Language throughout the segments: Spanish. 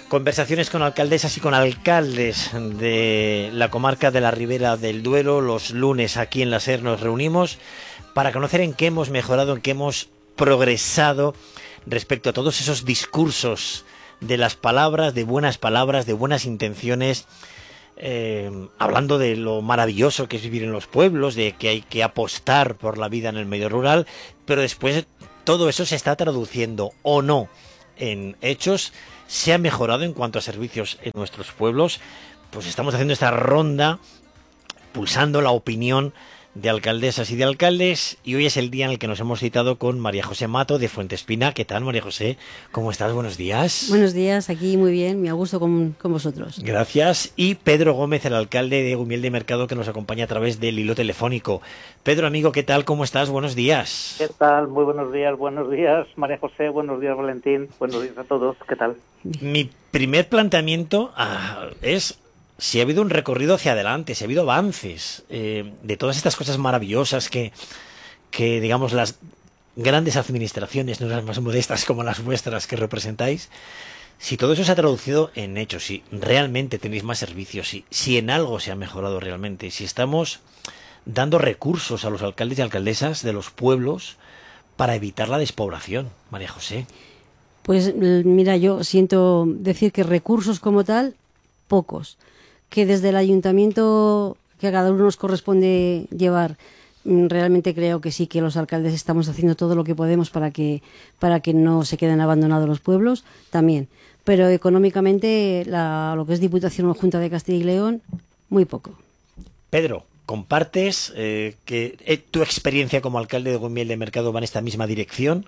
Conversaciones con alcaldesas y con alcaldes de la comarca de la Ribera del Duero. Los lunes aquí en la SER nos reunimos para conocer en qué hemos mejorado, en qué hemos progresado respecto a todos esos discursos de las palabras, de buenas intenciones, hablando de lo maravilloso que es vivir en los pueblos, de que hay que apostar por la vida en el medio rural, pero después todo eso se está traduciendo o no en hechos. ¿Se ha mejorado en cuanto a servicios en nuestros pueblos? Pues estamos haciendo esta ronda, pulsando la opinión de alcaldesas y de alcaldes, y hoy es el día en el que nos hemos citado con María José Mato de Fuentespina. ¿Qué tal, María José? ¿Cómo estás? Buenos días. Buenos días, aquí muy bien, muy a gusto con vosotros. Gracias. Y Pedro Gómez, el alcalde de Gumiel de Mercado, que nos acompaña a través del hilo telefónico. Pedro, amigo, ¿qué tal? ¿Cómo estás? Buenos días. ¿Qué tal? Muy buenos días, María José, buenos días, Valentín, buenos días a todos, ¿qué tal? Mi primer planteamiento es si ha habido un recorrido hacia adelante, si ha habido avances de todas estas cosas maravillosas que digamos, las grandes administraciones, no las más modestas como las vuestras que representáis, si todo eso se ha traducido en hechos, si realmente tenéis más servicios, si en algo se ha mejorado realmente, si estamos dando recursos a los alcaldes y alcaldesas de los pueblos para evitar la despoblación, María José. Pues mira, yo siento decir que recursos como tal, pocos. Que desde el ayuntamiento, que a cada uno nos corresponde llevar, realmente creo que sí, que los alcaldes estamos haciendo todo lo que podemos para que no se queden abandonados los pueblos, también. Pero económicamente, lo que es Diputación o Junta de Castilla y León, muy poco. Pedro, ¿compartes que tu experiencia como alcalde de Gumiel de Mercado va en esta misma dirección?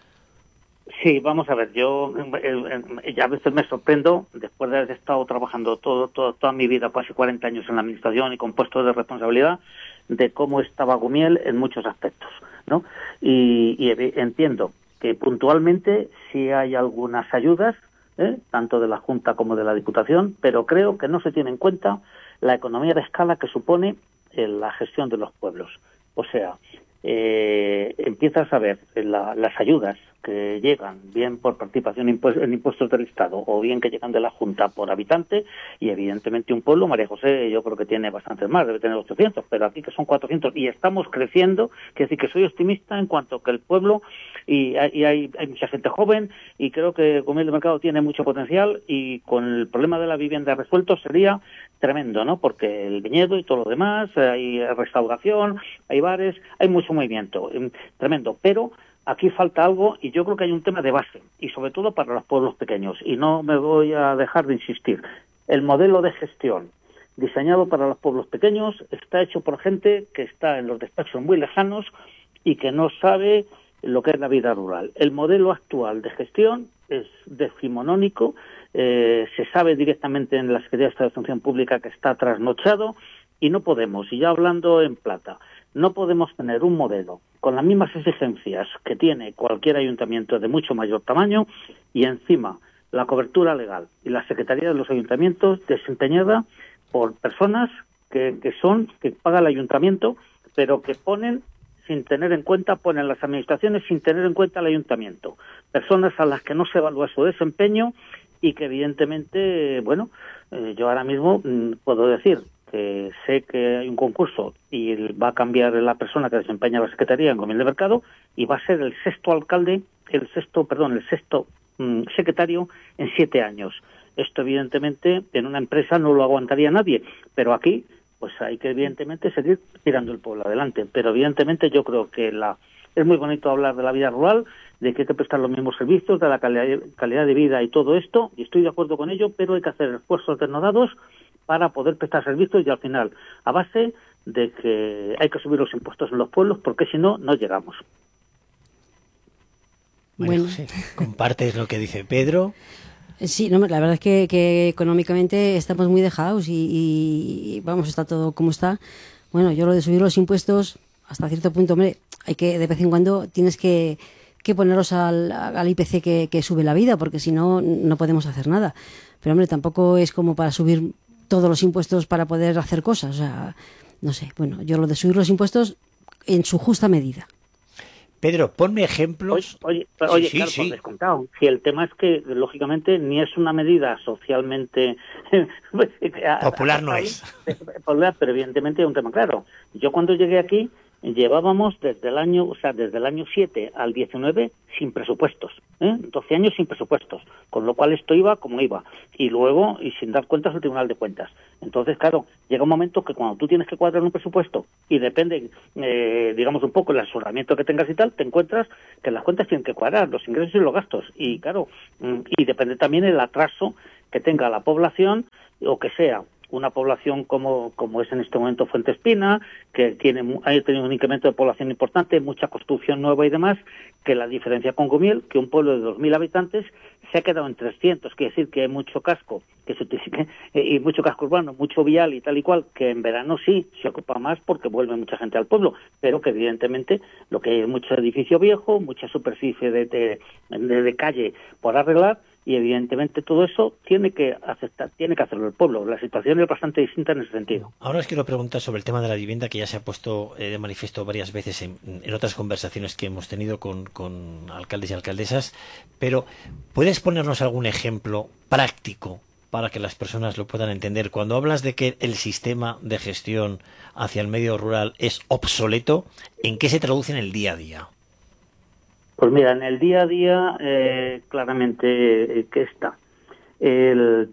Sí, vamos a ver, yo ya a veces me sorprendo, después de haber estado trabajando toda mi vida, casi 40 años en la administración y con puestos de responsabilidad, de cómo estaba Gumiel en muchos aspectos, ¿no? Y entiendo que puntualmente sí hay algunas ayudas, tanto de la Junta como de la Diputación, pero creo que no se tiene en cuenta la economía de escala que supone la gestión de los pueblos. O sea, empiezas a ver las ayudas que llegan bien por participación en impuestos del Estado o bien que llegan de la Junta por habitante, y evidentemente un pueblo, María José, yo creo que tiene bastantes más, debe tener 800, pero aquí que son 400 y estamos creciendo, que decir que soy optimista en cuanto que el pueblo y hay mucha gente joven, y creo que Gumiel de Mercado tiene mucho potencial, y con el problema de la vivienda resuelto sería tremendo, ¿no? Porque el viñedo y todo lo demás, hay restauración, hay bares, hay mucho movimiento, tremendo, pero aquí falta algo, y yo creo que hay un tema de base, y sobre todo para los pueblos pequeños, y no me voy a dejar de insistir. El modelo de gestión diseñado para los pueblos pequeños está hecho por gente que está en los despachos muy lejanos y que no sabe lo que es la vida rural. El modelo actual de gestión es decimonónico, se sabe directamente en la Secretaría de Estado de Función Pública que está trasnochado, y no podemos, y ya hablando en plata, no podemos tener un modelo con las mismas exigencias que tiene cualquier ayuntamiento de mucho mayor tamaño, y encima la cobertura legal y la Secretaría de los Ayuntamientos desempeñada por personas que paga el ayuntamiento, pero que ponen las administraciones sin tener en cuenta el ayuntamiento. Personas a las que no se evalúa su desempeño, y que evidentemente, yo ahora mismo puedo decir que sé que hay un concurso y va a cambiar la persona que desempeña la Secretaría en Gumiel de Mercado, y va a ser el sexto secretario en 7 años. Esto evidentemente en una empresa no lo aguantaría nadie, pero aquí pues hay que evidentemente seguir tirando el pueblo adelante. Pero evidentemente yo creo que es muy bonito hablar de la vida rural, de que hay que prestar los mismos servicios, de la calidad de vida y todo esto, y estoy de acuerdo con ello, pero hay que hacer esfuerzos denodados para poder prestar servicios, y al final, a base de que hay que subir los impuestos en los pueblos, porque si no, no llegamos. María José, ¿compartes lo que dice Pedro? Sí, no, la verdad es que económicamente estamos muy dejados y vamos, está todo como está. Bueno, yo lo de subir los impuestos, hasta cierto punto, hombre, hay que, de vez en cuando, tienes que ponerlos al IPC que sube la vida, porque si no, no podemos hacer nada. Pero, hombre, tampoco es como para subir todos los impuestos para poder hacer cosas. O sea, no sé, yo lo de subir los impuestos en su justa medida. Pedro, ponme ejemplos. Oye, Sí, claro, sí. por descontado. Si el tema es que, lógicamente, ni es una medida socialmente Popular no es. popular, pero evidentemente es un tema claro. Yo cuando llegué aquí llevábamos desde el año 7 al 19 sin presupuestos, 12 años sin presupuestos, con lo cual esto iba como iba, y luego, y sin dar cuentas al Tribunal de Cuentas. Entonces, claro, llega un momento que cuando tú tienes que cuadrar un presupuesto, y depende, digamos, un poco el asesoramiento que tengas y tal, te encuentras que las cuentas tienen que cuadrar, los ingresos y los gastos, y claro, y depende también el atraso que tenga la población, o que sea una población como es en este momento Fuente Espina, que ha tenido un incremento de población importante, mucha construcción nueva y demás, que la diferencia con Gumiel, que un pueblo de 2.000 habitantes se ha quedado en 300, quiere decir que hay mucho casco, y mucho casco urbano, mucho vial y tal y cual, que en verano sí se ocupa más porque vuelve mucha gente al pueblo, pero que evidentemente lo que hay es mucho edificio viejo, mucha superficie de calle por arreglar, y evidentemente todo eso tiene que hacerlo el pueblo. La situación es bastante distinta en ese sentido. Ahora os quiero preguntar sobre el tema de la vivienda, que ya se ha puesto de manifiesto varias veces en otras conversaciones que hemos tenido con alcaldes y alcaldesas, pero ¿puedes ponernos algún ejemplo práctico para que las personas lo puedan entender? Cuando hablas de que el sistema de gestión hacia el medio rural es obsoleto, ¿en qué se traduce en el día a día? Pues mira, en el día a día, claramente, ¿qué está? El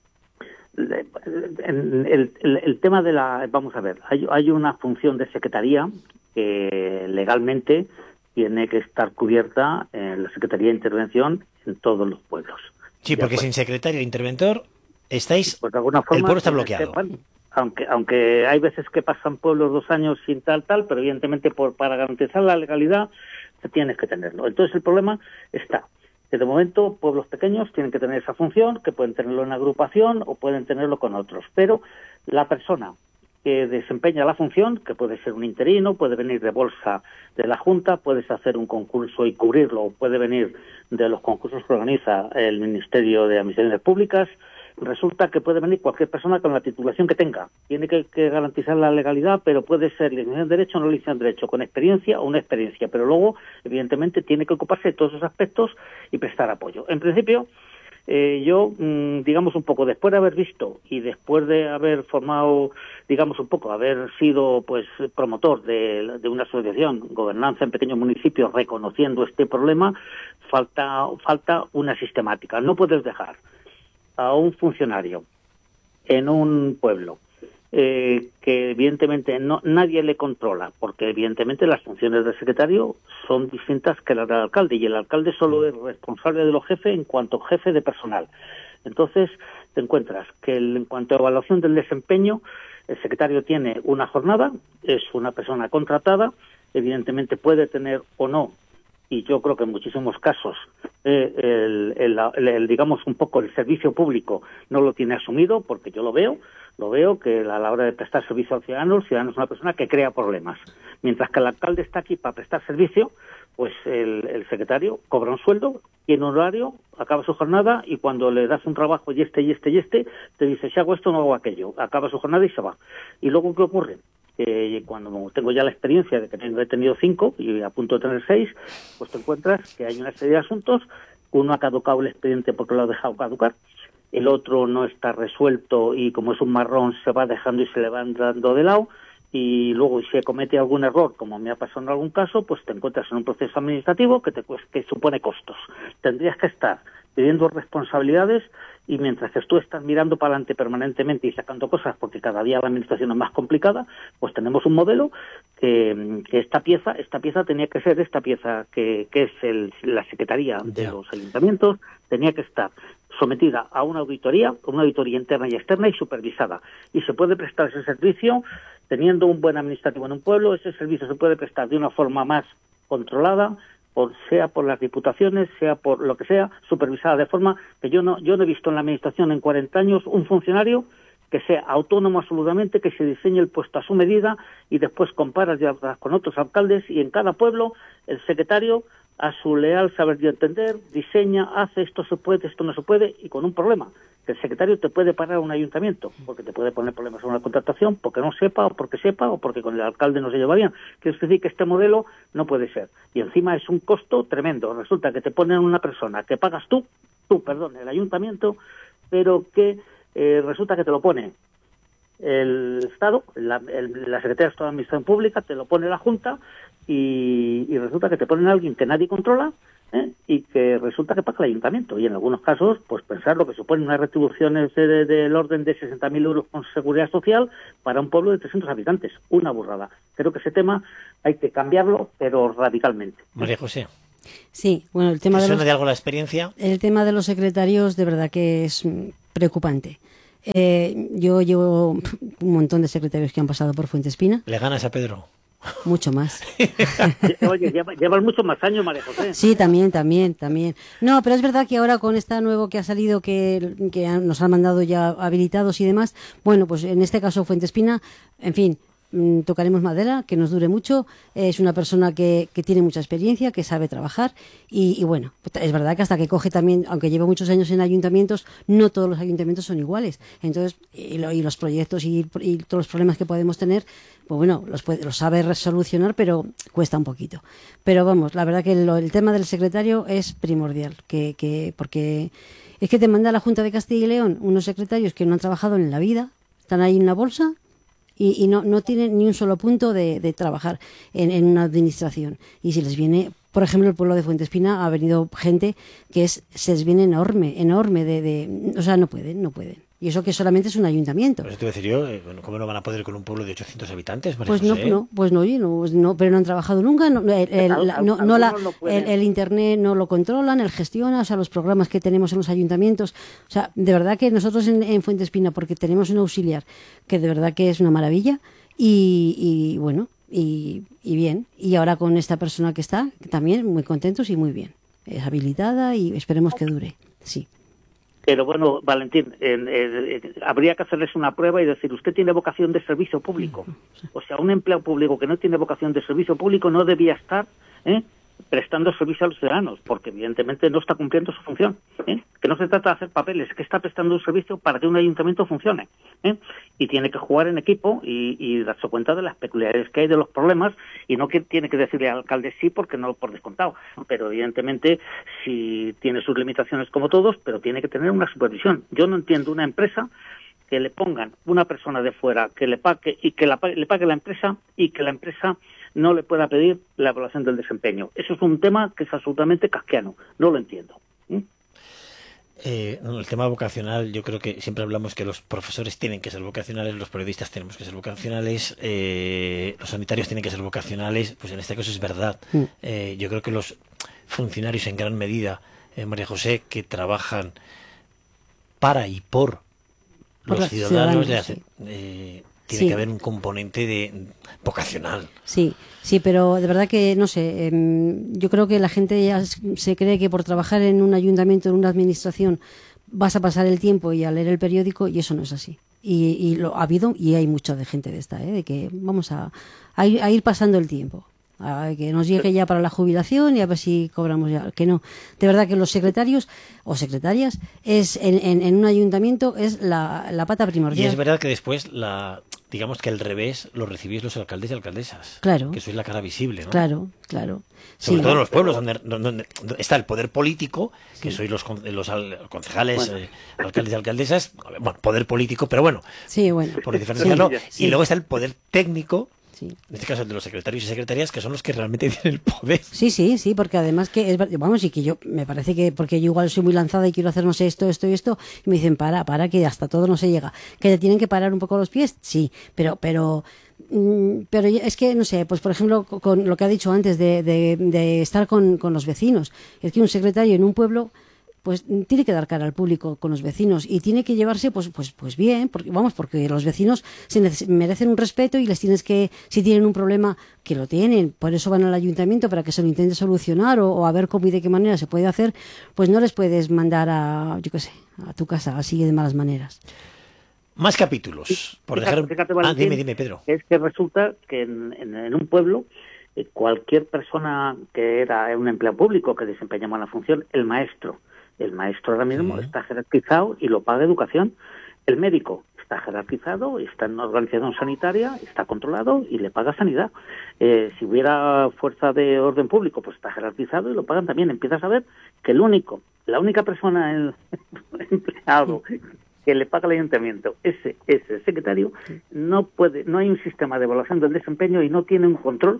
tema de vamos a ver, hay una función de secretaría que legalmente tiene que estar cubierta en la Secretaría de Intervención en todos los pueblos. Sí, porque sin secretario interventor estáis, pues de alguna forma, el pueblo está bloqueado. Aunque hay veces que pasan pueblos 2 años sin tal, pero evidentemente para garantizar la legalidad tienes que tenerlo. Entonces el problema está que de momento pueblos pequeños tienen que tener esa función, que pueden tenerlo en agrupación o pueden tenerlo con otros, pero la persona que desempeña la función, que puede ser un interino, puede venir de bolsa de la Junta, puedes hacer un concurso y cubrirlo, o puede venir de los concursos que organiza el Ministerio de Administraciones Públicas. Resulta que puede venir cualquier persona con la titulación que tenga. Tiene que garantizar la legalidad, pero puede ser licenciado en Derecho o no licenciado en Derecho, con experiencia o una experiencia. Pero luego, evidentemente, tiene que ocuparse de todos esos aspectos y prestar apoyo. En principio, yo, digamos un poco, después de haber visto y después de haber formado, digamos un poco, haber sido pues promotor de una asociación, Gobernanza en Pequeños Municipios, reconociendo este problema, falta una sistemática. No puedes dejar a un funcionario en un pueblo que evidentemente nadie le controla, porque evidentemente las funciones del secretario son distintas que las del alcalde, y el alcalde solo es responsable de los jefes en cuanto jefe de personal. Entonces te encuentras que en cuanto a evaluación del desempeño, el secretario tiene una jornada, es una persona contratada, evidentemente puede tener o no, y yo creo que en muchísimos casos digamos un poco el servicio público no lo tiene asumido, porque yo lo veo que a la hora de prestar servicio al ciudadano, el ciudadano es una persona que crea problemas, mientras que el alcalde está aquí para prestar servicio, pues el secretario cobra un sueldo, tiene un horario, acaba su jornada, y cuando le das un trabajo y este, te dice, si hago esto no hago aquello, acaba su jornada y se va. Y luego, ¿qué ocurre? Cuando tengo ya la experiencia de que he tenido 5 y a punto de tener 6, pues te encuentras que hay una serie de asuntos. Uno ha caducado el expediente porque lo ha dejado caducar, el otro no está resuelto y como es un marrón se va dejando y se le van dando de lado, y luego si se comete algún error, como me ha pasado en algún caso, pues te encuentras en un proceso administrativo que supone costos. Tendrías que estar pidiendo responsabilidades, y mientras que tú estás mirando para adelante permanentemente y sacando cosas, porque cada día la administración es más complicada, pues tenemos un modelo que esta pieza tenía que ser esta pieza que es la Secretaría de los Ayuntamientos, tenía que estar sometida a una auditoría interna y externa y supervisada. Y se puede prestar ese servicio teniendo un buen administrativo en un pueblo. Ese servicio se puede prestar de una forma más controlada, sea por las diputaciones, sea por lo que sea, supervisada de forma que yo no he visto en la administración en 40 años un funcionario que sea autónomo absolutamente, que se diseñe el puesto a su medida y después comparas ya con otros alcaldes, y en cada pueblo el secretario a su leal saber y entender, diseña, hace esto se puede, esto no se puede, y con un problema. El secretario te puede parar a un ayuntamiento, porque te puede poner problemas en una contratación, porque no sepa, o porque con el alcalde no se lleva bien. Quiere decir que este modelo no puede ser. Y encima es un costo tremendo. Resulta que te ponen una persona que pagas el ayuntamiento, pero que resulta que te lo pone el Estado, la Secretaría de Estado de Administración Pública, te lo pone la Junta, y resulta que te ponen a alguien que nadie controla, y que resulta que paga el ayuntamiento. Y en algunos casos, pues pensar lo que supone unas retribuciones del orden de 60.000 euros con seguridad social para un pueblo de 300 habitantes. Una burrada. Creo que ese tema hay que cambiarlo, pero radicalmente. María José. Sí, bueno, el tema ¿Suena de algo la experiencia? El tema de los secretarios de verdad que es preocupante. Yo llevo un montón de secretarios que han pasado por Fuentespina. ¿Le ganas a Pedro? Mucho más. Oye, llevas muchos más años, María José. Sí, también. No, pero es verdad que ahora con esta nuevo que ha salido, que nos han mandado ya habilitados y demás, bueno, pues en este caso Fuentespina, en fin, tocaremos madera, que nos dure mucho. Es una persona que tiene mucha experiencia, que sabe trabajar y bueno, es verdad que hasta que coge también, aunque lleva muchos años en ayuntamientos, no todos los ayuntamientos son iguales. Entonces, y los proyectos y todos los problemas que podemos tener, pues bueno, los sabe solucionar, pero cuesta un poquito. Pero vamos, la verdad que el tema del secretario es primordial, porque es que te manda la Junta de Castilla y León unos secretarios que no han trabajado en la vida, están ahí en la bolsa y no tienen ni un solo punto de trabajar en una administración. Y si les viene, por ejemplo, el pueblo de Fuentespina ha venido gente que se les viene enorme, o sea, no pueden. Y eso que solamente es un ayuntamiento. Pues te voy a decir yo, ¿cómo no van a poder con un pueblo de 800 habitantes? Pues no, pero no han trabajado nunca. El internet no lo controlan, él gestiona, o sea, los programas que tenemos en los ayuntamientos. O sea, de verdad que nosotros en Fuentespina, porque tenemos un auxiliar que de verdad que es una maravilla, y bueno, y bien. Y ahora con esta persona que está, también muy contentos y muy bien. Es habilitada y esperemos que dure, sí. Pero bueno, Valentín, habría que hacerles una prueba y decir, usted tiene vocación de servicio público. O sea, un empleado público que no tiene vocación de servicio público no debía estar prestando servicio a los ciudadanos, porque evidentemente no está cumpliendo su función. Que no se trata de hacer papeles, que está prestando un servicio para que un ayuntamiento funcione. Y tiene que jugar en equipo y darse cuenta de las peculiaridades que hay, de los problemas, y no que tiene que decirle al alcalde sí porque no por descontado. Pero evidentemente sí tiene sus limitaciones como todos, pero tiene que tener una supervisión. Yo no entiendo una empresa que le pongan una persona de fuera que le pague y que le pague la empresa y que la empresa no le pueda pedir la evaluación del desempeño. Eso es un tema que es absolutamente kafkiano. No lo entiendo. El tema vocacional, yo creo que siempre hablamos que los profesores tienen que ser vocacionales, los periodistas tenemos que ser vocacionales, los sanitarios tienen que ser vocacionales, pues en este caso es verdad. Yo creo que los funcionarios en gran medida, María José, que trabajan para y por los ciudadanos, tiene que haber un componente vocacional. Sí, pero de verdad que, no sé, yo creo que la gente ya se cree que por trabajar en un ayuntamiento, en una administración, vas a pasar el tiempo y a leer el periódico, y eso no es así. Y lo ha habido, y hay mucha de gente de esta, de que vamos a ir pasando el tiempo. A que nos llegue ya para la jubilación y a ver si cobramos ya. Que no. De verdad que los secretarios o secretarias en un ayuntamiento es la pata primordial. Y es verdad que después digamos que al revés lo recibís los alcaldes y alcaldesas. Claro. Que sois la cara visible, ¿no? Claro. Sobre todo en los pueblos donde está el poder político, que sois los concejales, alcaldes y alcaldesas, bueno, poder político, pero bueno, por diferenciarlo. Y luego está el poder técnico. Sí. En este caso el de los secretarios y secretarias, que son los que realmente tienen el poder. Sí, porque además que y que yo me parece que porque yo igual soy muy lanzada y quiero hacer no sé esto y me dicen para que hasta todo no se llega, que te tienen que parar un poco los pies, sí, pero es que no sé, pues por ejemplo con lo que ha dicho antes de estar con los vecinos, es que un secretario en un pueblo pues tiene que dar cara al público con los vecinos y tiene que llevarse pues bien, porque los vecinos merecen un respeto y les tienes que, si tienen un problema, que lo tienen, por eso van al ayuntamiento para que se lo intente solucionar o a ver cómo y de qué manera se puede hacer, pues no les puedes mandar a tu casa así de malas maneras. Más capítulos, por dejar... Fíjate, Valentín, dime, Pedro. Es que resulta que en un pueblo cualquier persona que era un empleado público que desempeñaba una función, el maestro ahora mismo está jerarquizado y lo paga educación. El médico está jerarquizado, está en una organización sanitaria, está controlado y le paga sanidad. Si hubiera fuerza de orden público, pues está jerarquizado y lo pagan también. Empiezas a ver que la única persona, el empleado que le paga al ayuntamiento, ese secretario, no hay un sistema de evaluación del desempeño y no tiene un control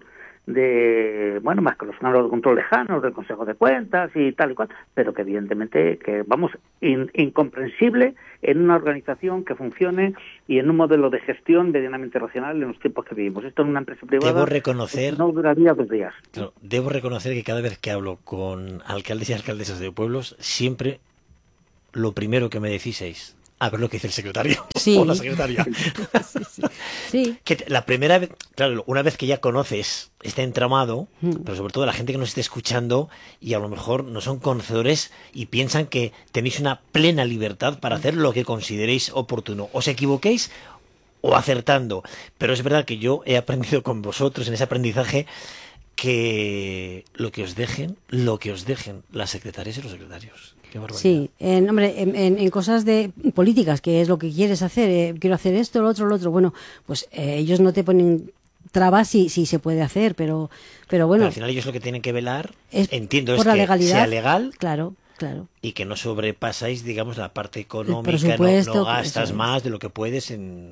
más que los órganos de control lejanos del Consejo de Cuentas y tal y cual, pero que evidentemente incomprensible en una organización que funcione y en un modelo de gestión medianamente racional en los tiempos que vivimos. Esto en una empresa privada no duraría 2 días. Claro, debo reconocer que cada vez que hablo con alcaldes y alcaldesas de pueblos, siempre lo primero que me decís es: a ver lo que dice el secretario o la secretaria. Sí. Que la primera vez, claro, una vez que ya conoces este entramado, pero sobre todo la gente que nos esté escuchando y a lo mejor no son conocedores y piensan que tenéis una plena libertad para hacer lo que consideréis oportuno. Os equivoquéis o acertando. Pero es verdad que yo he aprendido con vosotros en ese aprendizaje que lo que os dejen las secretarias y los secretarios. Qué barbaridad. Sí, en cosas de políticas, que es lo que quieres hacer, quiero hacer esto, lo otro. Bueno, pues ellos no te ponen trabas si se puede hacer, pero bueno. Pero al final ellos lo que tienen que velar, entiendo, por es la que legalidad, sea legal. Claro. Y que no sobrepasáis, digamos, la parte económica, no gastas más de lo que puedes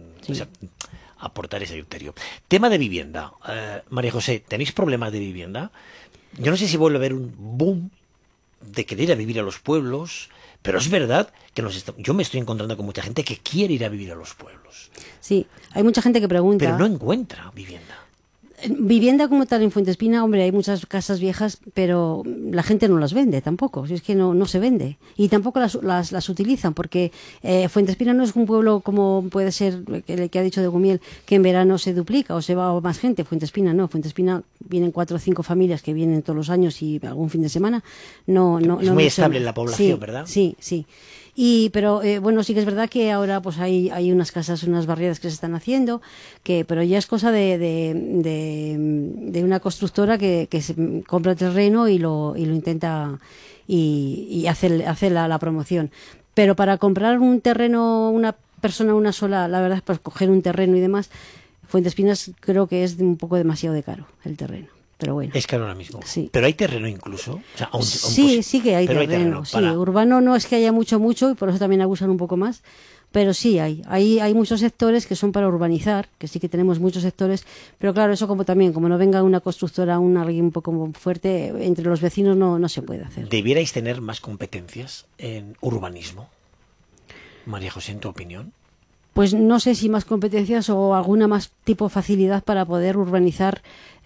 aportar ese criterio. Tema de vivienda. María José, ¿tenéis problemas de vivienda? Yo no sé si vuelve a haber un boom de querer ir a vivir a los pueblos, pero es verdad que yo me estoy encontrando con mucha gente que quiere ir a vivir a los pueblos. Sí, hay mucha gente que pregunta. Pero no encuentra vivienda. Vivienda como tal en Fuentespina, hombre, hay muchas casas viejas, pero la gente no las vende tampoco, si es que no se vende. Y tampoco las utilizan, porque Fuentespina no es un pueblo como puede ser el que ha dicho de Gumiel, que en verano se duplica o se va más gente. Fuentespina no, Fuentespina vienen 4 o 5 familias que vienen todos los años y algún fin de semana. Es muy estable en la población, sí, ¿verdad? Sí. Pero bueno, sí que es verdad que ahora pues hay unas casas, unas barriadas que se están haciendo, pero ya es cosa de una constructora que se compra terreno y lo intenta y hace la promoción. Pero para comprar un terreno, una persona una sola, la verdad es para coger un terreno y demás, Fuentespinas creo que es un poco demasiado de caro el terreno. Pero bueno. Es caro ahora mismo. Sí. Pero hay terreno incluso. O sea, sí que hay terreno. Sí, urbano no es que haya mucho y por eso también abusan un poco más. Pero sí hay muchos sectores que son para urbanizar, que sí que tenemos muchos sectores. Pero claro, eso como no venga una constructora, alguien un poco fuerte, entre los vecinos no se puede hacer. ¿Debierais tener más competencias en urbanismo? María José, ¿en tu opinión? Pues no sé si más competencias o alguna más tipo facilidad para poder urbanizar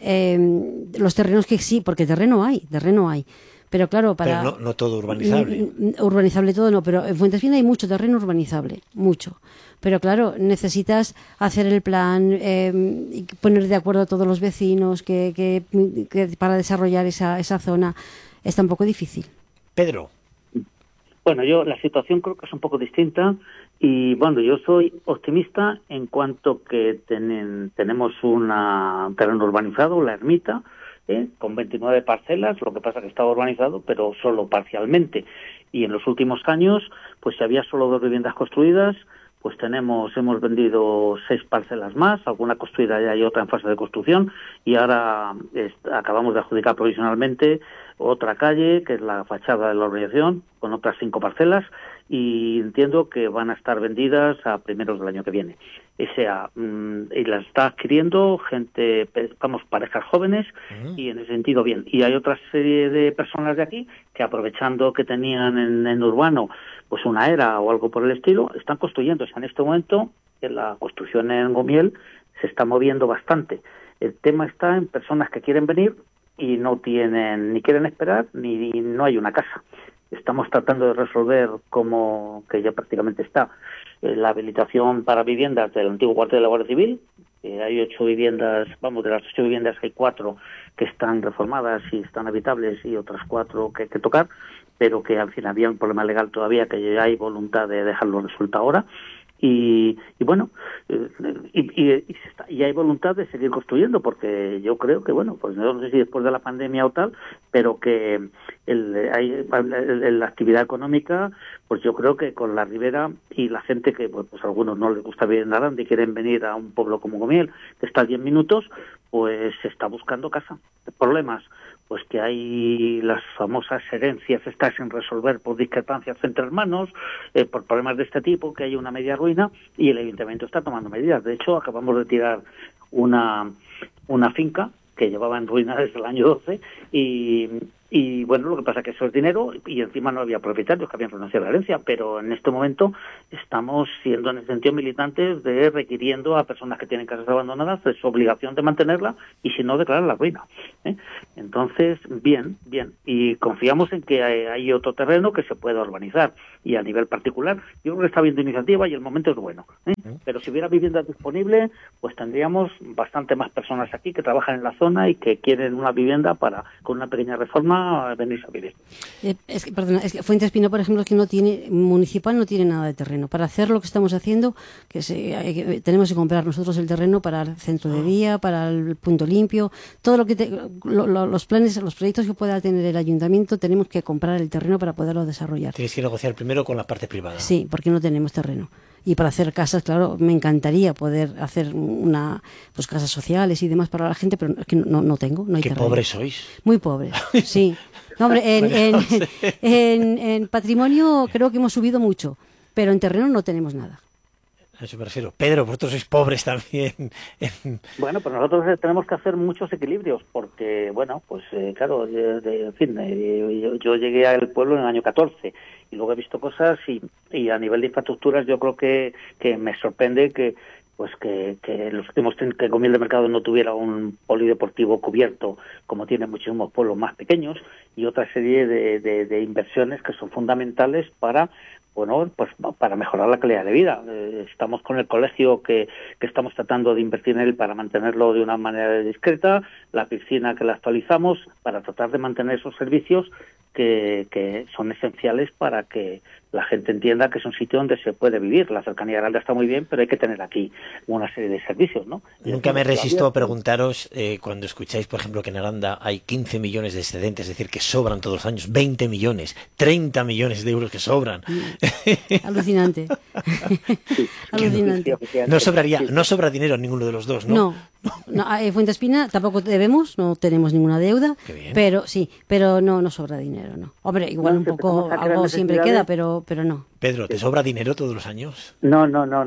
los terrenos que sí, porque terreno hay. Pero claro, Pero no todo urbanizable. Urbanizable todo no, pero en Fuentespina hay mucho terreno urbanizable, mucho. Pero claro, necesitas hacer el plan, poner de acuerdo a todos los vecinos que para desarrollar esa zona. Está un poco difícil. Pedro. Bueno, la situación creo que es un poco distinta y bueno, yo soy optimista en cuanto que tenemos un terreno urbanizado, La Ermita, con 29 parcelas, lo que pasa que estaba urbanizado, pero solo parcialmente. Y en los últimos años, pues si había solo 2 viviendas construidas, pues hemos vendido 6 parcelas más, alguna construida ya y otra en fase de construcción, y ahora acabamos de adjudicar provisionalmente otra calle, que es la fachada de la urbanización, con otras 5 parcelas, y entiendo que van a estar vendidas a primeros del año que viene. Y las está adquiriendo gente, parejas jóvenes, y en ese sentido bien. Y hay otra serie de personas de aquí que, aprovechando que tenían en urbano pues una era o algo por el estilo, están construyendo. O sea, en este momento la construcción en Gumiel se está moviendo bastante. El tema está en personas que quieren venir y no tienen, ni quieren esperar, ni no hay una casa. Estamos tratando de resolver, como que ya prácticamente está, la habilitación para viviendas del antiguo cuartel de la Guardia Civil. Hay 8 viviendas, de las 8 viviendas hay 4 que están reformadas y están habitables y otras 4 que hay que tocar, pero que al final había un problema legal todavía, que ya hay voluntad de dejarlo resuelto ahora. Y bueno, y hay voluntad de seguir construyendo, porque yo creo que, bueno, pues no sé si después de la pandemia o tal, pero que la actividad económica, pues yo creo que con la ribera y la gente que, pues a algunos no les gusta vivir en Aranda y quieren venir a un pueblo como Gomiel, que está a 10 minutos, pues se está buscando casa. Problemas, pues que hay las famosas herencias estas sin resolver por discrepancias entre hermanos, por problemas de este tipo, que hay una media ruina, y el ayuntamiento está tomando medidas. De hecho, acabamos de tirar una finca que llevaba en ruina desde el año 12 y bueno, lo que pasa es que eso es dinero y encima no había propietarios que habían renunciado a la herencia, pero en este momento estamos siendo en el sentido militantes de requiriendo a personas que tienen casas abandonadas de su obligación de mantenerla y si no declarar la ruina. Entonces, bien, y confiamos en que hay otro terreno que se pueda urbanizar y a nivel particular yo creo que está habiendo iniciativa y el momento es bueno. Pero si hubiera vivienda disponible, pues tendríamos bastante más personas aquí que trabajan en la zona y que quieren una vivienda para, con una pequeña reforma, venirse a vivir. Es que Fuentespina, por ejemplo, que municipal no tiene nada de terreno. Para hacer lo que estamos haciendo, tenemos que comprar nosotros el terreno para el centro de día, para el punto limpio, todo lo que los planes, los proyectos que pueda tener el ayuntamiento, tenemos que comprar el terreno para poderlo desarrollar. Tienes que negociar primero con la parte privada. Sí, porque no tenemos terreno. Y para hacer casas, claro, me encantaría poder hacer casas sociales y demás para la gente, pero es que no tengo, no hay terreno. Qué pobres sois. Muy pobres, sí. No, hombre, en patrimonio creo que hemos subido mucho, pero en terreno no tenemos nada. A eso me refiero. Pedro, vosotros sois pobres también. Bueno, pues nosotros tenemos que hacer muchos equilibrios, porque, bueno, pues claro, en fin, yo llegué al pueblo en el año 14 y luego he visto cosas y a nivel de infraestructuras yo creo que me sorprende que los últimos que Gomiel de Mercado no tuviera un polideportivo cubierto como tienen muchísimos pueblos más pequeños y otra serie de inversiones que son fundamentales para mejorar la calidad de vida. Estamos con el colegio que estamos tratando de invertir en él para mantenerlo de una manera discreta, la piscina que la actualizamos para tratar de mantener esos servicios que son esenciales para que la gente entienda que es un sitio donde se puede vivir. La cercanía de Aranda está muy bien, pero hay que tener aquí una serie de servicios, ¿no? Nunca me resisto a preguntaros, cuando escucháis, por ejemplo, que en Aranda hay 15 millones de excedentes, es decir, que sobran todos los años, 20 millones, 30 millones de euros que sobran. Alucinante. Alucinante. No sobra dinero en ninguno de los dos, ¿no? No, Fuentespina tampoco debemos, no tenemos ninguna deuda, pero no sobra dinero, no. Hombre, igual un poco, algo siempre queda, pero no. Pedro, ¿te sobra dinero todos los años? No.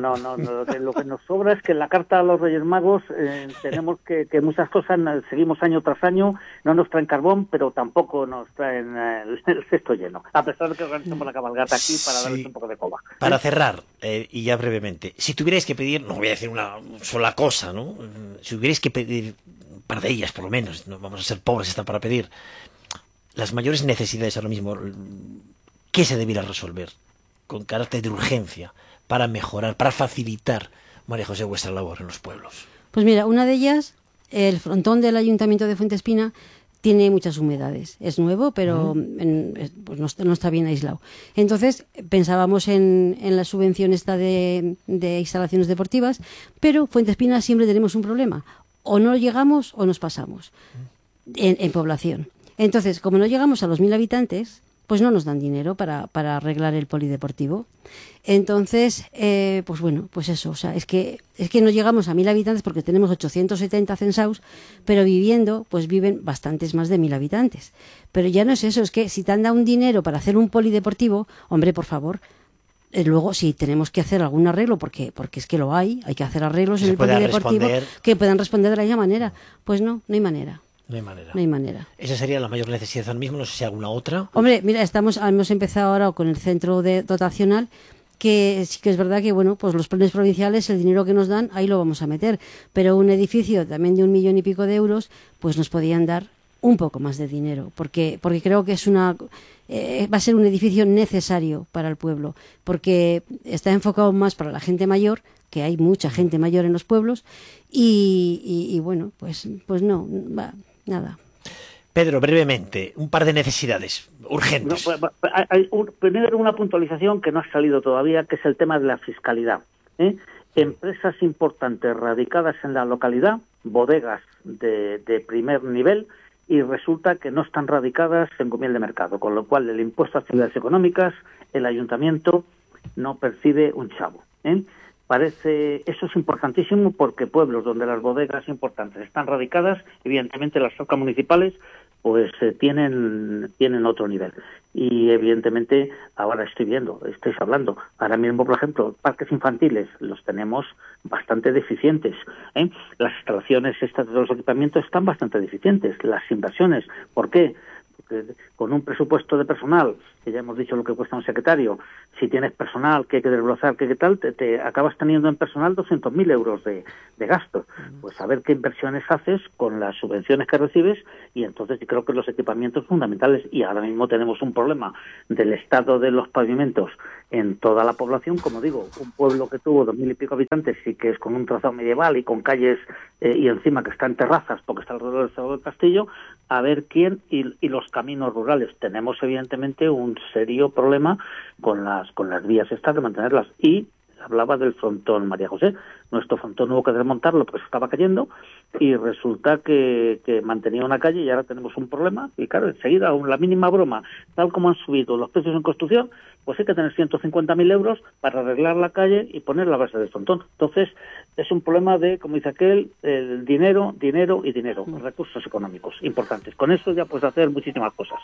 Lo que nos sobra es que en la carta a los Reyes Magos tenemos que muchas cosas seguimos año tras año, no nos traen carbón, pero tampoco nos traen el cesto lleno, a pesar de que organizamos la cabalgata aquí para darles un poco de coba. Para cerrar, y ya brevemente, si tuvierais que pedir, no voy a decir una sola cosa, ¿no? Si tuvierais que pedir un par de ellas, por lo menos, no vamos a ser pobres, están para pedir, las mayores necesidades ahora mismo, ¿qué se debiera resolver con carácter de urgencia para mejorar, para facilitar, María José, vuestra labor en los pueblos? Pues mira, una de ellas, el frontón del Ayuntamiento de Fuentespina tiene muchas humedades. Es nuevo, pero no está bien aislado. Entonces, pensábamos en la subvención esta de instalaciones deportivas, pero Fuentespina siempre tenemos un problema. O no llegamos o nos pasamos en población. Entonces, como no llegamos a los 1.000 habitantes, pues no nos dan dinero para arreglar el polideportivo. Entonces, pues eso, o sea, es que no llegamos a 1.000 habitantes porque tenemos 870 censados, pero viven bastantes más de 1.000 habitantes. Pero ya no es eso, es que si te han dado un dinero para hacer un polideportivo, hombre, por favor, luego si tenemos que hacer algún arreglo, porque es que lo hay que hacer arreglos en el polideportivo que puedan responder de la misma manera. Pues no hay manera. No hay manera. Esa sería la mayor necesidad ahora mismo, no sé si hay alguna otra. Hombre, mira, hemos empezado ahora con el centro dotacional, que sí que es verdad que, pues los planes provinciales, el dinero que nos dan, ahí lo vamos a meter. Pero un edificio también de 1 millón y pico de euros, pues nos podían dar un poco más de dinero, porque creo que va a ser un edificio necesario para el pueblo, porque está enfocado más para la gente mayor, que hay mucha gente mayor en los pueblos, y bueno, pues no, nada. Pedro, brevemente, un par de necesidades urgentes. Hay primero una puntualización que no ha salido todavía, que es el tema de la fiscalidad. Empresas importantes radicadas en la localidad, bodegas de primer nivel, y resulta que no están radicadas en Gumiel de Mercado, con lo cual el impuesto a actividades económicas, el ayuntamiento no percibe un chavo. Eso es importantísimo porque pueblos donde las bodegas importantes están radicadas, evidentemente las arcas municipales pues tienen otro nivel. Y evidentemente ahora estáis hablando, ahora mismo, por ejemplo, parques infantiles los tenemos bastante deficientes. Las instalaciones estas de los equipamientos están bastante deficientes. Las inversiones, ¿por qué? Porque con un presupuesto de personal, que ya hemos dicho lo que cuesta un secretario, si tienes personal que hay que desbrozar, que tal, te acabas teniendo en personal 200.000 euros de gasto. Pues a ver qué inversiones haces con las subvenciones que recibes, y entonces yo creo que los equipamientos fundamentales, y ahora mismo tenemos un problema del estado de los pavimentos en toda la población, como digo, un pueblo que tuvo 2.000 y pico habitantes y que es con un trazado medieval y con calles y encima que está en terrazas porque está alrededor del Estado del Castillo, a ver quién, y los caminos rurales. Tenemos evidentemente un serio problema con las vías estas de mantenerlas. Y hablaba del frontón María José. Nuestro frontón hubo que desmontarlo porque se estaba cayendo, y resulta que mantenía una calle, y ahora tenemos un problema. Y claro, enseguida, la mínima broma, tal como han subido los precios en construcción, pues hay que tener 150.000 euros para arreglar la calle y poner la base del frontón. Entonces, es un problema de, como dice aquel, el dinero, recursos económicos importantes. Con eso ya puedes hacer muchísimas cosas.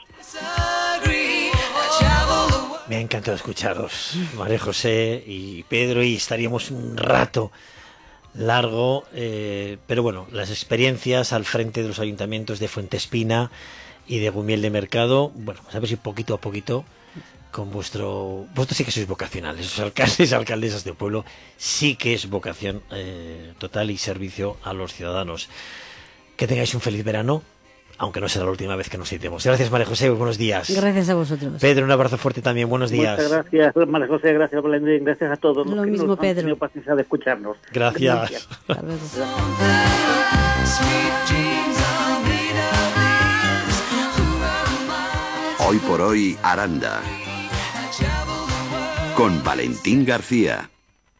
Me ha encantado escucharos, María José y Pedro, y estaríamos un rato largo, pero bueno, las experiencias al frente de los ayuntamientos de Fuentespina y de Gumiel de Mercado, bueno, pues a ver si poquito a poquito, con vosotros sí que sois vocacionales, esos alcaldes, alcaldesas del pueblo, sí que es vocación total y servicio a los ciudadanos. Que tengáis un feliz verano, aunque no será la última vez que nos citemos. Gracias, María José, buenos días. Gracias a vosotros. Pedro, un abrazo fuerte también, buenos días. Muchas gracias, María José, gracias, Belén, gracias a todos los que mismo, nos Pedro. han tenido paciencia de escucharnos. Gracias. Hasta luego. Hoy por hoy, Aranda. Con Valentín García.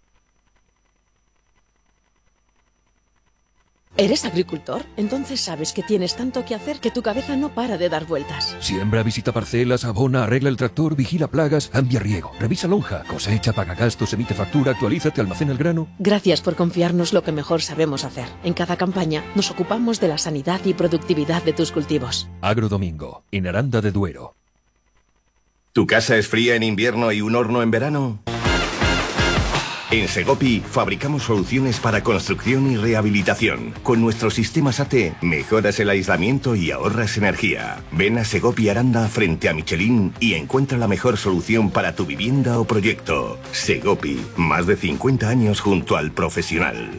¿Eres agricultor? Entonces sabes que tienes tanto que hacer que tu cabeza no para de dar vueltas. Siembra, visita parcelas, abona, arregla el tractor, vigila plagas, cambia riego, revisa lonja, cosecha, paga gastos, emite factura, actualízate, almacena el grano. Gracias por confiarnos lo que mejor sabemos hacer. En cada campaña nos ocupamos de la sanidad y productividad de tus cultivos. Agrodomingo, en Aranda de Duero. ¿Tu casa es fría en invierno y un horno en verano? En Segopi fabricamos soluciones para construcción y rehabilitación. Con nuestro sistema SATE mejoras el aislamiento y ahorras energía. Ven a Segopi Aranda frente a Michelin y encuentra la mejor solución para tu vivienda o proyecto. Segopi, más de 50 años junto al profesional.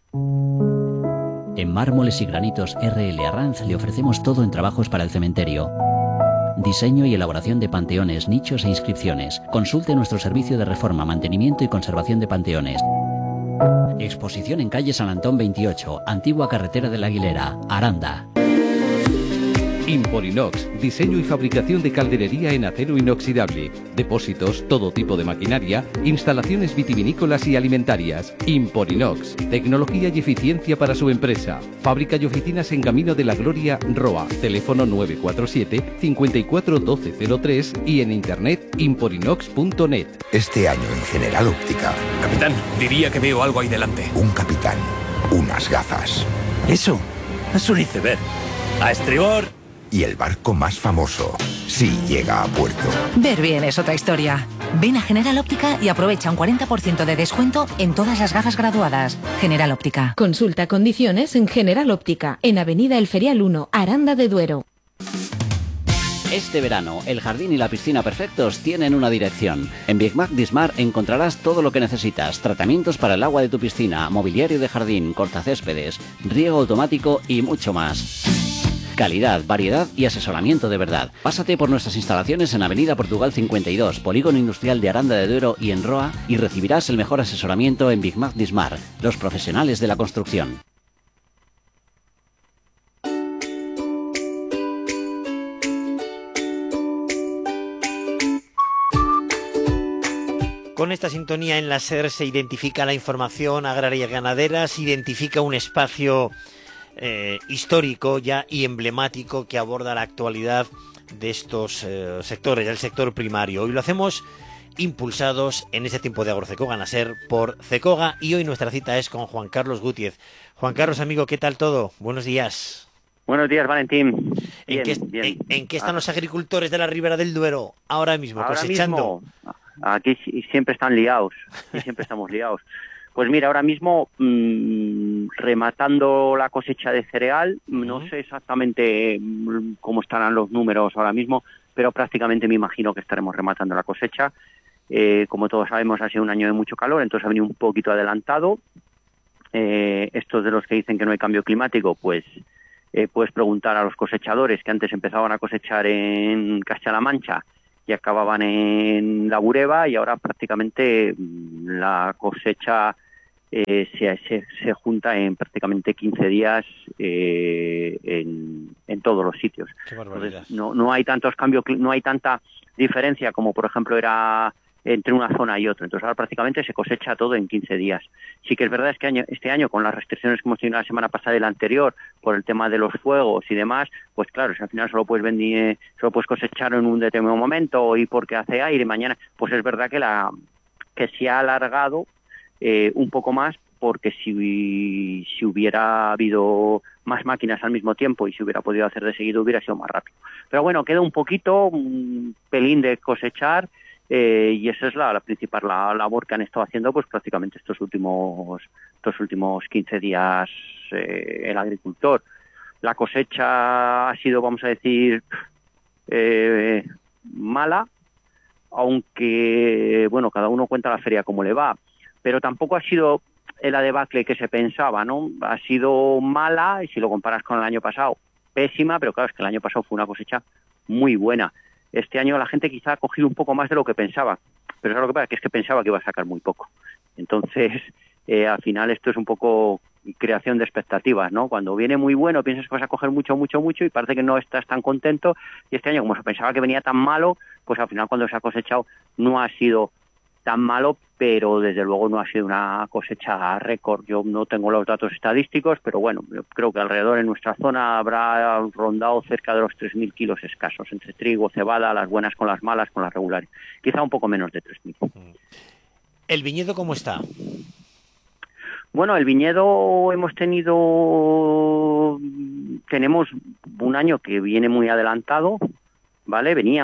En Mármoles y Granitos R.L. Arranz le ofrecemos todo en trabajos para el cementerio. Diseño y elaboración de panteones, nichos e inscripciones. Consulte nuestro servicio de reforma, mantenimiento y conservación de panteones. Exposición en calle San Antón 28, antigua carretera de la Aguilera, Aranda. Imporinox, diseño y fabricación de calderería en acero inoxidable, depósitos, todo tipo de maquinaria, instalaciones vitivinícolas y alimentarias. Imporinox, tecnología y eficiencia para su empresa. Fábrica y oficinas en Camino de la Gloria, Roa, teléfono 947 54 1203 y en internet imporinox.net. Este año en General Óptica. Capitán, diría que veo algo ahí delante. Un capitán, unas gafas. Eso es un iceberg. A estribor. Y el barco más famoso, sí llega a puerto. Ver bien es otra historia. Ven a General Óptica y aprovecha un 40% de descuento en todas las gafas graduadas. General Óptica. Consulta condiciones en General Óptica, en Avenida El Ferial 1, Aranda de Duero. Este verano, el jardín y la piscina perfectos tienen una dirección. En Big Mac Dismar encontrarás todo lo que necesitas. Tratamientos para el agua de tu piscina, mobiliario de jardín, cortacéspedes, riego automático y mucho más. Calidad, variedad y asesoramiento de verdad. Pásate por nuestras instalaciones en Avenida Portugal 52, Polígono Industrial de Aranda de Duero y en Roa, y recibirás el mejor asesoramiento en Big Mac Dismar, los profesionales de la construcción. Con esta sintonía en la SER se identifica la información agraria y ganadera, se identifica un espacio histórico ya y emblemático que aborda la actualidad de estos sectores, el sector primario. Hoy lo hacemos impulsados en este tiempo de Agrocecoga en la SER por Cecoga, y hoy nuestra cita es con Juan Carlos Gutiérrez. Juan Carlos, amigo, ¿qué tal todo? Buenos días. Buenos días, Valentín. ¿En qué están los agricultores de la Ribera del Duero ahora mismo, cosechando? Aquí siempre están liados, y siempre estamos liados. Pues mira, ahora mismo rematando la cosecha de cereal, no sé exactamente cómo estarán los números ahora mismo, pero prácticamente me imagino que estaremos rematando la cosecha. Como todos sabemos, ha sido un año de mucho calor, entonces ha venido un poquito adelantado. Estos de los que dicen que no hay cambio climático, pues puedes preguntar a los cosechadores que antes empezaban a cosechar en Castilla-La Mancha y acababan en la Bureba, y ahora prácticamente la cosecha se junta en prácticamente 15 días en todos los sitios. Entonces, no hay tantos cambios, no hay tanta diferencia como por ejemplo era entre una zona y otra. Entonces ahora prácticamente se cosecha todo en 15 días. Sí que es verdad que este año, con las restricciones que hemos tenido la semana pasada y la anterior, por el tema de los fuegos y demás, pues claro, si al final solo puedes cosechar en un determinado momento y porque hace aire mañana, pues es verdad que se ha alargado un poco más, porque si hubiera habido más máquinas al mismo tiempo y si hubiera podido hacer de seguido, hubiera sido más rápido. Pero bueno, queda un pelín de cosechar. Y esa es la principal labor que han estado haciendo pues prácticamente estos últimos 15 días el agricultor. La cosecha ha sido, vamos a decir, mala, aunque bueno, cada uno cuenta la feria como le va, pero tampoco ha sido la debacle que se pensaba, ¿no? Ha sido mala, y si lo comparas con el año pasado, pésima, pero claro, es que el año pasado fue una cosecha muy buena. Este año la gente quizá ha cogido un poco más de lo que pensaba, pero ¿sabes lo que pasa? Que es que pensaba que iba a sacar muy poco. Entonces, al final esto es un poco creación de expectativas, ¿no? Cuando viene muy bueno piensas que vas a coger mucho, y parece que no estás tan contento, y este año, como se pensaba que venía tan malo, pues al final cuando se ha cosechado no ha sido tan malo, pero desde luego no ha sido una cosecha récord. Yo no tengo los datos estadísticos, pero bueno, yo creo que alrededor en nuestra zona habrá rondado cerca de los 3.000 kilos escasos, entre trigo, cebada, las buenas con las malas, con las regulares. Quizá un poco menos de 3.000. ¿El viñedo cómo está? Bueno, el viñedo tenemos un año que viene muy adelantado, ¿vale? Venía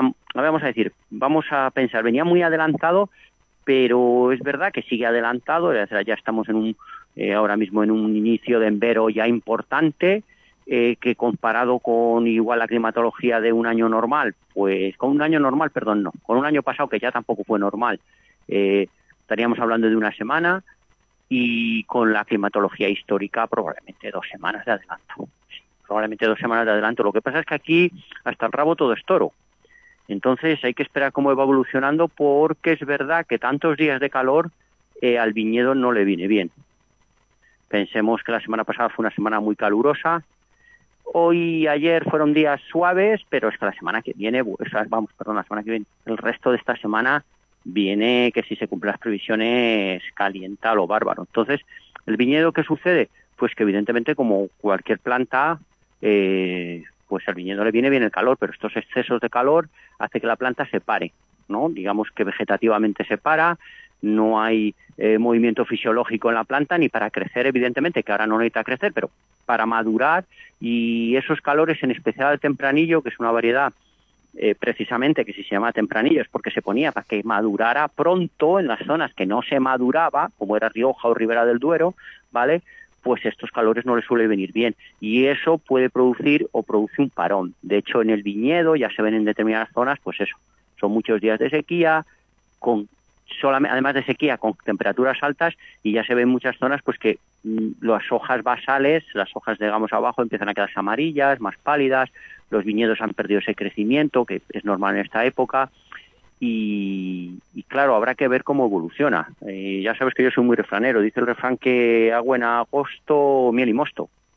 muy adelantado, pero es verdad que sigue adelantado. Ya estamos ahora mismo en un inicio de envero ya importante, que comparado con igual la climatología de un año normal, con un año pasado que ya tampoco fue normal, estaríamos hablando de una semana, y con la climatología histórica probablemente 2 semanas de adelanto. Sí, probablemente 2 semanas de adelanto. Lo que pasa es que aquí hasta el rabo todo es toro. Entonces hay que esperar cómo va evolucionando, porque es verdad que tantos días de calor al viñedo no le viene bien. Pensemos que la semana pasada fue una semana muy calurosa. Hoy y ayer fueron días suaves, pero es que la semana que viene, el resto de esta semana viene que si se cumplen las previsiones calienta a lo bárbaro. Entonces, ¿el viñedo qué sucede? Pues que evidentemente, como cualquier planta, pues al viñedo le viene bien el calor, pero estos excesos de calor hace que la planta se pare, ¿no? Digamos que vegetativamente se para, no hay movimiento fisiológico en la planta, ni para crecer, evidentemente, que ahora no necesita crecer, pero para madurar, y esos calores, en especial el tempranillo, que es una variedad precisamente que si se llama tempranillo es porque se ponía para que madurara pronto en las zonas que no se maduraba, como era Rioja o Ribera del Duero, ¿vale? Pues estos calores no les suele venir bien, y eso puede produce un parón. De hecho, en el viñedo ya se ven en determinadas zonas, pues eso, son muchos días de sequía, además de sequía, con temperaturas altas, y ya se ven muchas zonas pues que las hojas basales, las hojas digamos abajo, empiezan a quedarse amarillas, más pálidas. Los viñedos han perdido ese crecimiento que es normal en esta época, y claro, habrá que ver cómo evoluciona. Ya sabes que yo soy muy refranero, dice el refrán que agua en agosto, miel y mosto.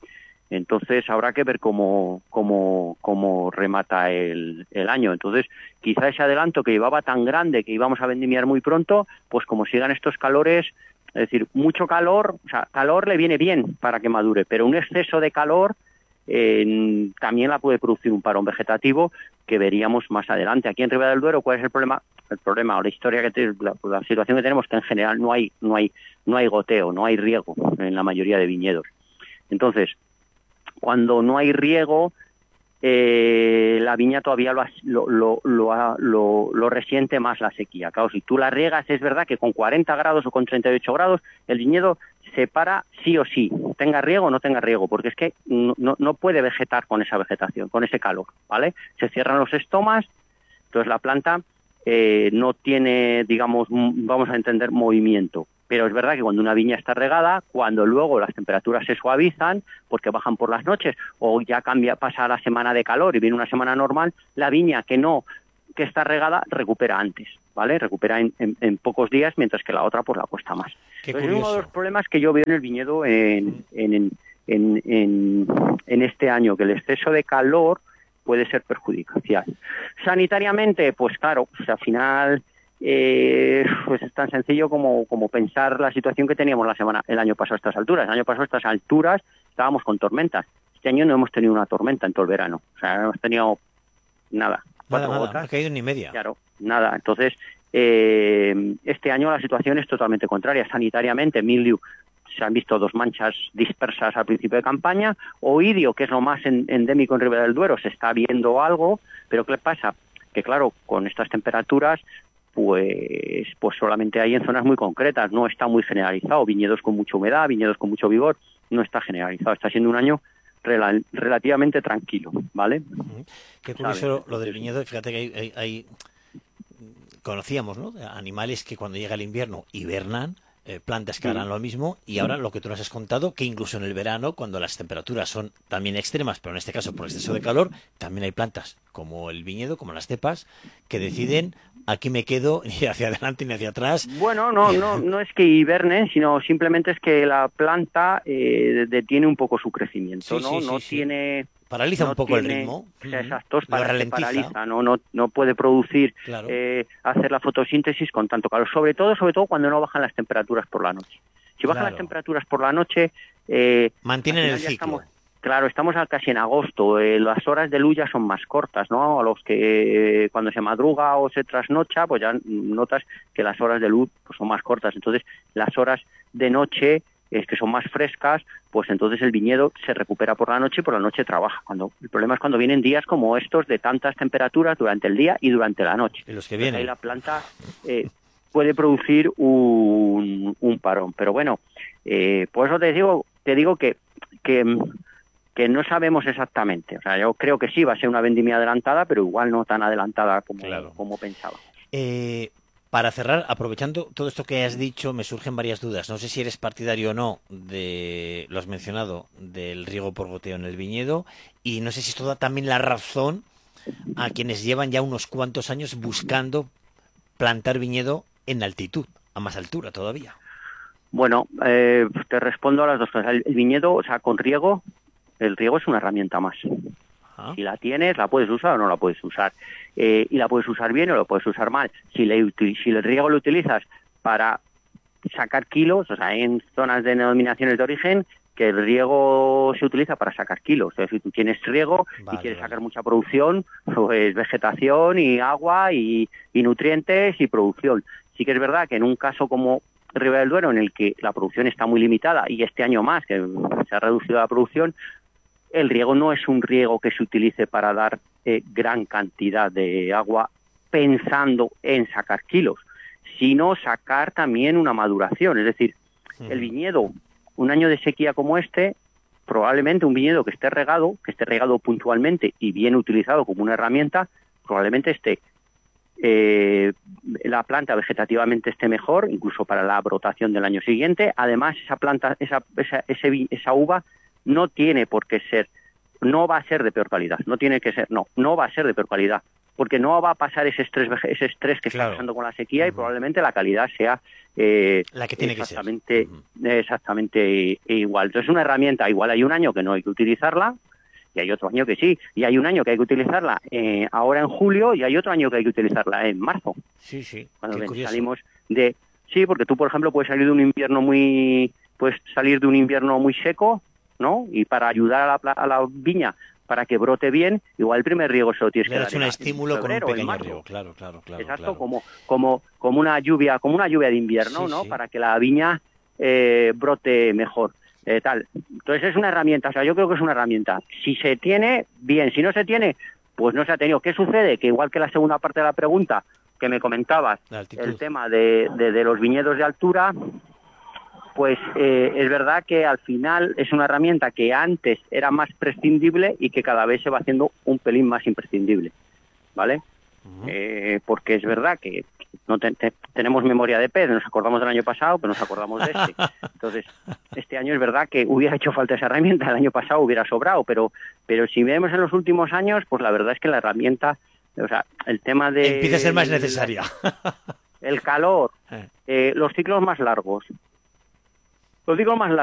Entonces habrá que ver cómo remata el año. Entonces quizá ese adelanto que llevaba tan grande que íbamos a vendimiar muy pronto, pues como sigan estos calores, es decir, mucho calor, o sea, calor le viene bien para que madure, pero un exceso de calor también la puede producir un parón vegetativo que veríamos más adelante. Aquí en Ribera del Duero, ¿cuál es el problema? El problema o la historia la situación que tenemos, que en general no hay goteo, no hay riego en la mayoría de viñedos. Entonces, cuando no hay riego, la viña todavía lo resiente más la sequía. Claro, si tú la riegas, es verdad que con 40 grados o con 38 grados, el viñedo se para sí o sí, tenga riego o no tenga riego, porque es que no puede vegetar con esa vegetación, con ese calor, ¿vale? Se cierran los estomas, entonces la planta no tiene, digamos, vamos a entender, movimiento. Pero es verdad que cuando una viña está regada, cuando luego las temperaturas se suavizan, porque bajan por las noches, o ya pasa la semana de calor y viene una semana normal, la viña que está regada recupera antes, ¿vale? Recupera en pocos días, mientras que la otra pues la cuesta más. Entonces, es uno de los problemas que yo veo en el viñedo en este año, que el exceso de calor puede ser perjudicial. Sanitariamente, pues claro, pues al final pues es tan sencillo como pensar la situación que teníamos el año pasado a estas alturas. El año pasado a estas alturas estábamos con tormentas. Este año no hemos tenido una tormenta en todo el verano. O sea, no hemos tenido nada. Nada, no ha caído ni media. Claro, nada. Entonces, este año la situación es totalmente contraria. Sanitariamente, mildiu, se han visto 2 manchas dispersas al principio de campaña. Oidio, que es lo más endémico en Ribera del Duero, se está viendo algo. Pero ¿qué pasa? Que claro, con estas temperaturas, pues solamente hay en zonas muy concretas, no está muy generalizado. Viñedos con mucha humedad, viñedos con mucho vigor, no está generalizado. Está siendo un año relativamente tranquilo, ¿vale? Qué curioso lo del viñedo. Fíjate que hay conocíamos, ¿no?, animales que cuando llega el invierno hibernan, plantas que harán lo mismo, y ahora lo que tú nos has contado, que incluso en el verano, cuando las temperaturas son también extremas, pero en este caso por exceso de calor, también hay plantas como el viñedo, como las cepas, que deciden: aquí me quedo, ni hacia adelante ni hacia atrás. Bueno, no es que hibernen, sino simplemente es que la planta detiene un poco su crecimiento, ¿no? Tiene... Paraliza un poco el ritmo. Exacto, paraliza, no puede producir, claro, hacer la fotosíntesis con tanto calor, sobre todo cuando no bajan las temperaturas por la noche. Si bajan las temperaturas por la noche... mantienen el ciclo. Estamos casi en agosto, las horas de luz ya son más cortas, ¿no? A los que cuando se madruga o se trasnocha, pues ya notas que las horas de luz pues son más cortas. Entonces, las horas de noche, que son más frescas, pues entonces el viñedo se recupera por la noche y por la noche trabaja. El problema es cuando vienen días como estos de tantas temperaturas durante el día y durante la noche. Y los que vienen. Ahí la planta puede producir un parón. Pero bueno, por eso te digo que no sabemos exactamente. O sea, yo creo que sí va a ser una vendimia adelantada, pero igual no tan adelantada como pensaba. Para cerrar, aprovechando todo esto que has dicho, me surgen varias dudas. No sé si eres partidario o no lo has mencionado, del riego por goteo en el viñedo, y no sé si esto da también la razón a quienes llevan ya unos cuantos años buscando plantar viñedo en altitud, a más altura todavía. Bueno, te respondo a las dos cosas. El viñedo, o sea, con riego, el riego es una herramienta más. Si la tienes, la puedes usar o no la puedes usar. Y la puedes usar bien o la puedes usar mal. Si el riego lo utilizas para sacar kilos, o sea, en zonas de denominaciones de origen, que el riego se utiliza para sacar kilos. O sea, si tú tienes riego y quieres sacar mucha producción, pues vegetación y agua y nutrientes y producción. Sí que es verdad que en un caso como Ribera del Duero, en el que la producción está muy limitada, y este año más, que se ha reducido la producción, el riego no es un riego que se utilice para dar gran cantidad de agua pensando en sacar kilos, sino sacar también una maduración. Es decir, el viñedo, un año de sequía como este, probablemente un viñedo que esté regado puntualmente y bien utilizado como una herramienta, probablemente la planta vegetativamente esté mejor, incluso para la brotación del año siguiente. Además, esa planta, esa uva no tiene por qué ser no va a ser de peor calidad, no tiene que ser, no va a ser de peor calidad, porque no va a pasar ese estrés que está pasando con la sequía y probablemente la calidad sea la que tiene exactamente igual. Entonces es una herramienta, igual hay un año que no hay que utilizarla y hay otro año que sí, y hay un año que hay que utilizarla ahora en julio y hay otro año que hay que utilizarla en marzo. Sí, cuando salimos de... Sí, porque tú, por ejemplo, puedes salir de un invierno muy seco, ¿no? Y para ayudar a la viña para que brote bien, igual el primer riego se lo tienes que dar. Es un estímulo con un pequeño riego, claro. Exacto, como una lluvia de invierno, ¿no? Sí. Para que la viña brote mejor. Entonces es una herramienta, o sea, yo creo que es una herramienta. Si se tiene, bien, si no se tiene, pues no se ha tenido. ¿Qué sucede? Que igual que la segunda parte de la pregunta que me comentabas, el tema de los viñedos de altura, pues es verdad que al final es una herramienta que antes era más prescindible y que cada vez se va haciendo un pelín más imprescindible, ¿vale? Porque es verdad que no tenemos memoria de pez, nos acordamos del año pasado, pero nos acordamos de este. Entonces, este año es verdad que hubiera hecho falta esa herramienta, el año pasado hubiera sobrado, pero si vemos en los últimos años, pues la verdad es que la herramienta, o sea, el tema de... Empieza a ser más necesaria. El calor, los ciclos más largos.